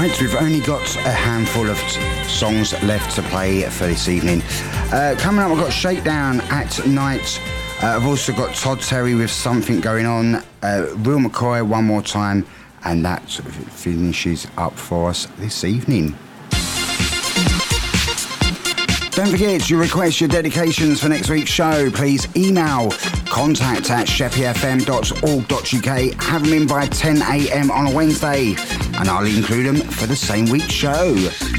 Right, we've only got a handful of songs left to play for this evening. Coming up, I've got Shakedown at Night. I've also got Todd Terry with Something Going On. Will McCoy, One More Time. And that finishes up for us this evening. Don't forget to request your dedications for next week's show. Please email contact@sheffiefm.org.uk. Have them in by 10 a.m. on a Wednesday, and I'll include them for the same week's show.